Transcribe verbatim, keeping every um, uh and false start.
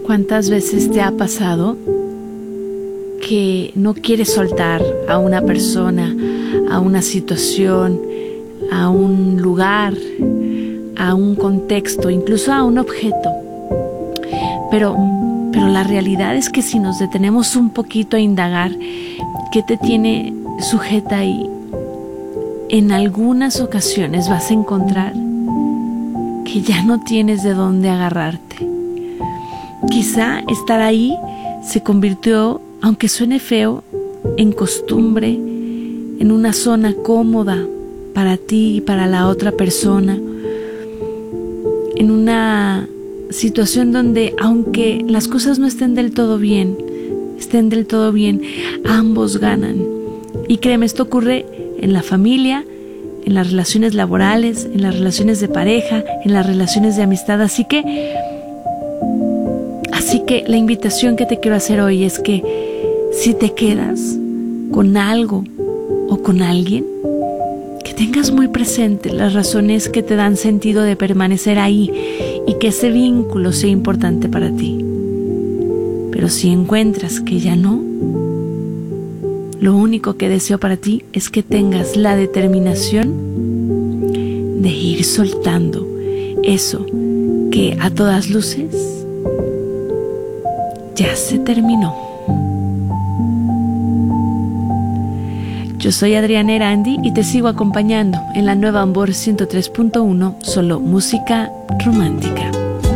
¿Cuántas veces te ha pasado que no quieres soltar a una persona, a una situación, a un lugar, a un contexto, incluso a un objeto? Pero, pero la realidad es que si nos detenemos un poquito a indagar qué te tiene sujeta ahí, en algunas ocasiones vas a encontrar que ya no tienes de dónde agarrarte. Quizá estar ahí se convirtió, aunque suene feo, en costumbre, en una zona cómoda para ti y para la otra persona, en una situación donde, aunque las cosas no estén del todo bien, estén del todo bien, ambos ganan. Y créeme, esto ocurre en la familia, en las relaciones laborales, en las relaciones de pareja, en las relaciones de amistad. Así que, así que la invitación que te quiero hacer hoy es que si te quedas con algo o con alguien, que tengas muy presente las razones que te dan sentido de permanecer ahí y que ese vínculo sea importante para ti. Pero si encuentras que ya no, lo único que deseo para ti es que tengas la determinación de ir soltando eso que a todas luces ya se terminó. Yo soy Adriana Erandi y te sigo acompañando en la nueva Ambor ciento tres punto uno, solo música romántica.